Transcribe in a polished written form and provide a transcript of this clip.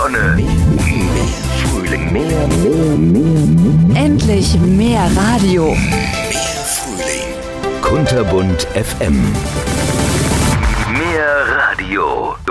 Sonne. Mehr Frühling. Endlich mehr Radio. Mehr Frühling. Kunterbunt FM. Mehr Radio.